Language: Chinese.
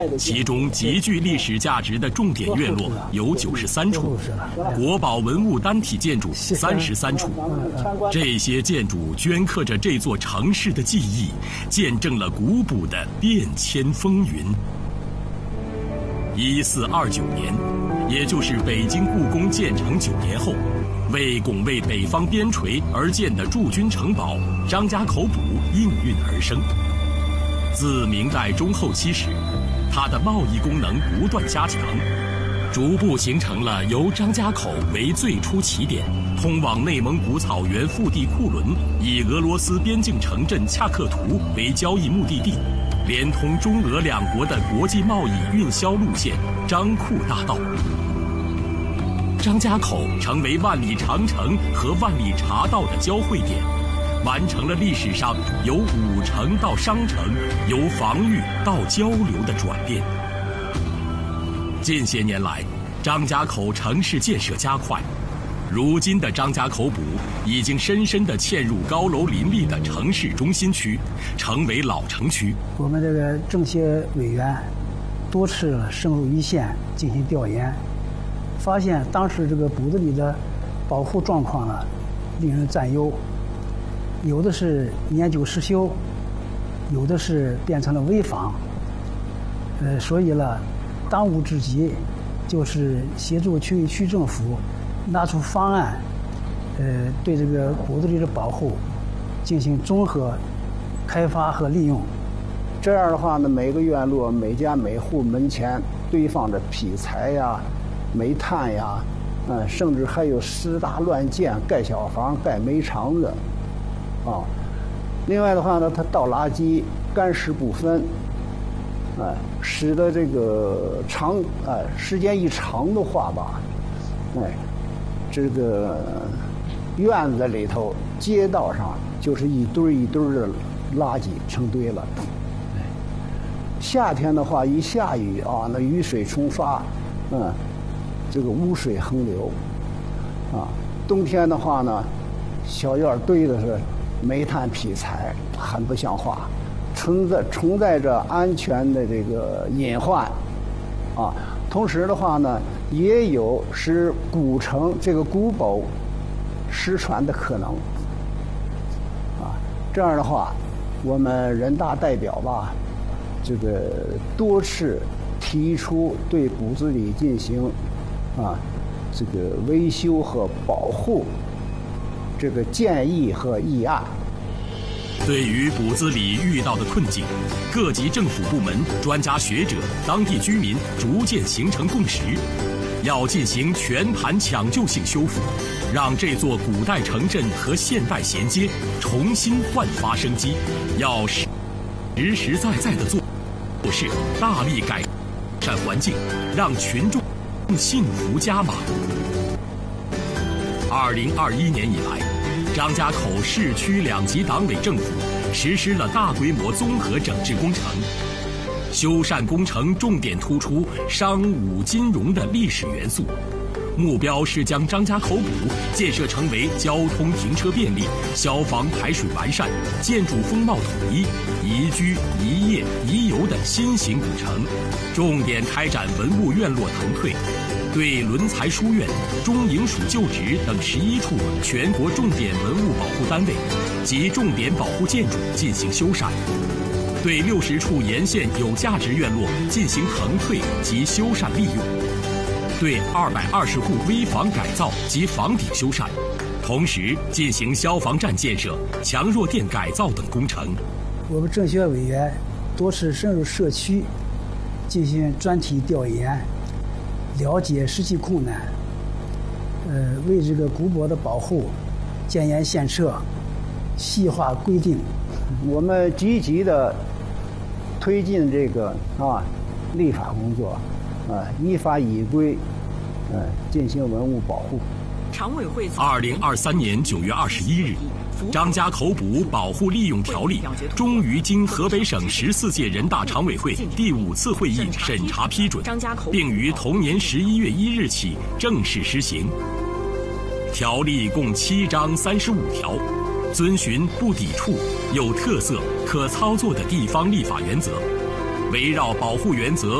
其中极具历史价值的重点院落有93处，国宝文物单体建筑33处。这些建筑镌刻着这座城市的记忆，见证了古堡的变迁风云。1429年，也就是北京故宫建成9年后，为拱卫北方边陲而建的驻军城堡张家口堡应运而生。自明代中后期时，它的贸易功能不断加强，逐步形成了由张家口为最初起点，通往内蒙古草原腹地库伦，以俄罗斯边境城镇恰克图为交易目的地，连通中俄两国的国际贸易运销路线张库大道。张家口成为万里长城和万里茶道的交汇点，完成了历史上由武城到商城、由防御到交流的转变。近些年来，张家口城市建设加快，如今的张家口堡已经深深地嵌入高楼林立的城市中心区，成为老城区。 我们这个政协委员多次深入一线进行调研，发现当时这个堡子里的保护状况呢，令人占忧。有的是年久失修，有的是变成了危房。所以呢，当务之急就是协助区政府拿出方案，对这个堡子里的保护进行综合开发和利用。 这样的话呢，每个院落每家每户门前堆放着劈柴呀、煤炭呀，甚至还有私搭乱建、盖小房、盖煤厂子。另外的话呢，它倒垃圾干湿不分，使得这个时间一长的话吧，这个院子里头、街道上就是一堆一堆的垃圾成堆了。夏天的话，一下雨那雨水冲刷，这个污水横流，冬天的话呢，小院堆的是煤炭劈柴，很不像话，存在着安全的这个隐患，同时的话呢，也有使古城这个古堡失传的可能，这样的话，我们人大代表吧，这个多次提出对堡子里进行这个维修和保护这个建议和议案。 对于堡子里遇到的困境，各级政府部门、专家学者、当地居民逐渐形成共识，要进行全盘抢救性修复，让这座古代城镇和现代衔接，重新焕发生机。要实实在在的做事，大力改善环境，让群众幸福加码。2021年以来，张家口市区2级党委政府实施了大规模综合整治工程，修缮工程重点突出商武金融的历史元素，目标是将张家口堡建设成为交通停车便利、消防排水完善、建筑风貌统一、宜居宜业宜游的新型古城，重点开展文物院落腾退，对伦才书院、中营署旧址等11处全国重点文物保护单位及重点保护建筑进行修缮，对60处沿线有价值院落进行腾退及修缮利用，对220户危房改造及房顶修缮，同时进行消防站建设、强弱电改造等工程。 我们政协委员多次深入社区进行专题调研，了解实际困难，为这个古堡的保护建言献策，细化规定。 我们积极的推进这个立法工作，依法依规，进行文物保护。 常委会 2023年9月21日，张家口堡保护利用条例终于经河北省14届人大常委会第5次会议审查批准，并于同年11月1日起正式施行。条例共7章35条，遵循不抵触、有特色、可操作的地方立法原则， 围绕保护原则